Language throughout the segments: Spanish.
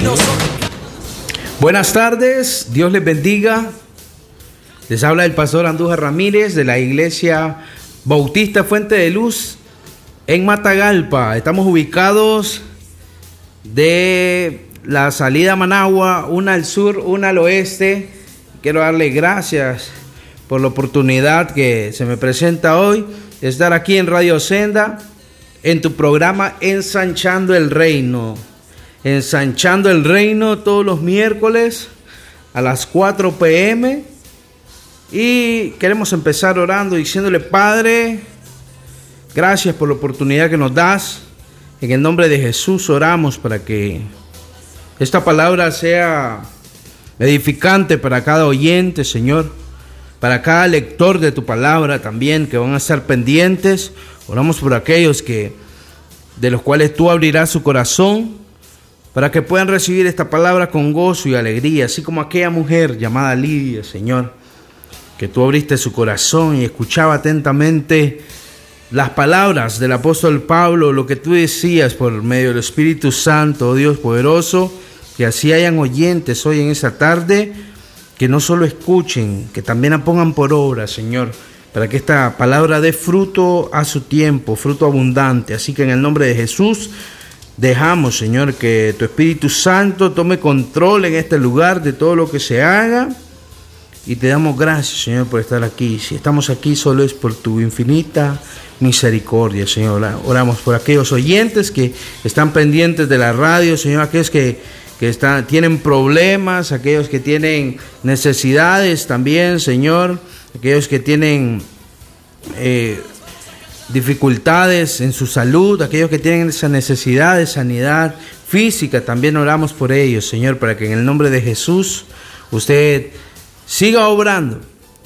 Buenas tardes, Dios les bendiga. Les habla el pastor Andújar Ramírez de la Iglesia Bautista Fuente de Luz en Matagalpa. Estamos ubicados de la salida a Managua, una al sur, una al oeste. Quiero darle gracias por la oportunidad que se me presenta hoy de estar aquí en Radio Senda, en tu programa Ensanchando el Reino. Ensanchando el Reino todos los miércoles a las 4 p.m. Y queremos empezar orando, diciéndole: Padre, gracias por la oportunidad que nos das. En el nombre de Jesús oramos para que esta palabra sea edificante para cada oyente, Señor, para cada lector de tu palabra también, que van a estar pendientes. Oramos por aquellos de los cuales tú abrirás su corazón, para que puedan recibir esta palabra con gozo y alegría, así como aquella mujer llamada Lidia, Señor, que tú abriste su corazón y escuchaba atentamente las palabras del apóstol Pablo, lo que tú decías por medio del Espíritu Santo, oh Dios poderoso. Que así hayan oyentes hoy en esta tarde, que no solo escuchen, que también la pongan por obra, Señor, para que esta palabra dé fruto a su tiempo, fruto abundante. Así que en el nombre de Jesús dejamos, Señor, que tu Espíritu Santo tome control en este lugar de todo lo que se haga. Y te damos gracias, Señor, por estar aquí. Si estamos aquí solo es por tu infinita misericordia, Señor. Oramos por aquellos oyentes que están pendientes de la radio, Señor, aquellos que tienen problemas, aquellos que tienen necesidades también, Señor, aquellos que tienen dificultades en su salud, aquellos que tienen esa necesidad de sanidad física, también oramos por ellos, Señor, para que en el nombre de Jesús usted siga obrando,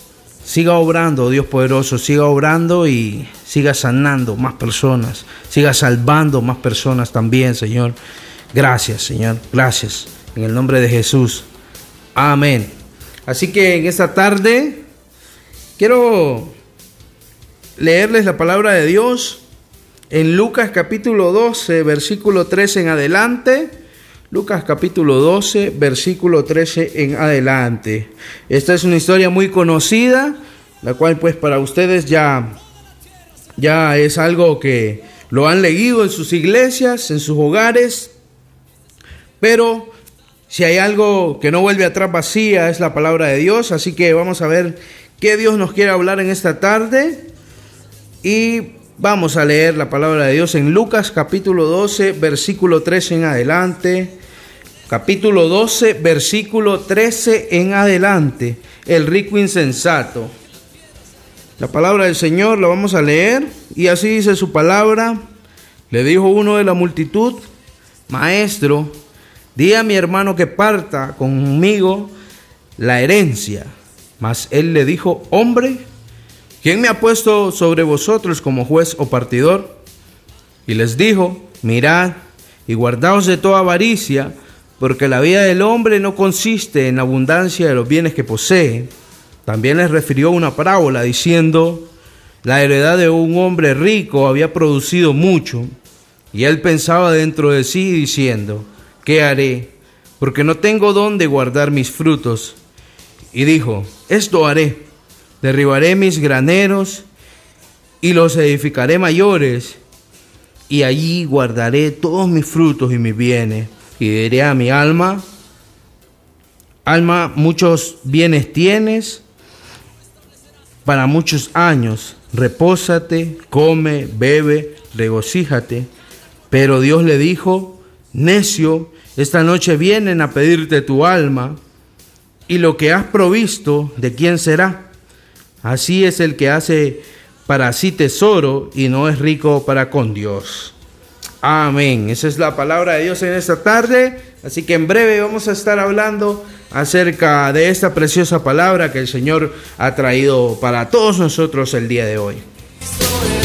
oh Dios poderoso, siga obrando y siga sanando más personas, siga salvando más personas también, Señor. Gracias, Señor, gracias, en el nombre de Jesús, amén. Así que en esta tarde quiero leerles la palabra de Dios en Lucas capítulo 12, versículo 13 en adelante. Lucas capítulo 12, versículo 13 en adelante. Esta es una historia muy conocida, la cual pues para ustedes ya es algo que lo han leído en sus iglesias, en sus hogares. Pero si hay algo que no vuelve atrás vacía, es la palabra de Dios. Así que vamos a ver qué Dios nos quiere hablar en esta tarde. Y vamos a leer la palabra de Dios en Lucas capítulo 12, versículo 13 en adelante. Capítulo 12, versículo 13 en adelante. El rico insensato. La palabra del Señor la vamos a leer. Y así dice su palabra. Le dijo uno de la multitud: Maestro, di a mi hermano que parta conmigo la herencia. Mas él le dijo: Hombre, ¿quién me ha puesto sobre vosotros como juez o partidor? Y les dijo: Mirad y guardaos de toda avaricia, porque la vida del hombre no consiste en la abundancia de los bienes que posee. También les refirió una parábola diciendo: La heredad de un hombre rico había producido mucho, y él pensaba dentro de sí diciendo: ¿Qué haré? Porque no tengo dónde guardar mis frutos. Y dijo: Esto haré: derribaré mis graneros y los edificaré mayores, y allí guardaré todos mis frutos y mis bienes. Y diré a mi alma: Alma, muchos bienes tienes para muchos años. Repósate, come, bebe, regocíjate. Pero Dios le dijo: Necio, esta noche vienen a pedirte tu alma, y lo que has provisto, ¿de quién será? Así es el que hace para sí tesoro y no es rico para con Dios. Amén. Esa es la palabra de Dios en esta tarde. Así que en breve vamos a estar hablando acerca de esta preciosa palabra que el Señor ha traído para todos nosotros el día de hoy.